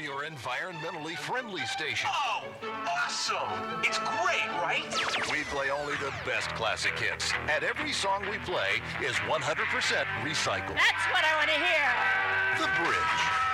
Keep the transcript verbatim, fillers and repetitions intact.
your environmentally friendly station. Oh, awesome! It's great, right? We play only the best classic hits, and every song we play is one hundred percent recycled. That's what I want to hear. The Bridge.